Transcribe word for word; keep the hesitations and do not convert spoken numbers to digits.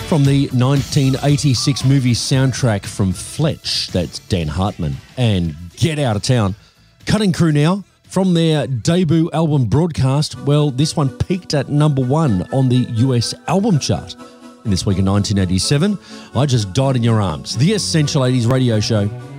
From the nineteen eighty-six movie soundtrack from Fletch, that's Dan Hartman, and Get Out of Town. Cutting Crew now, from their debut album Broadcast, well, this one peaked at number one on the U S album chart. In this week in nineteen eighty-seven, I Just Died in Your Arms, the Essential eighties radio show.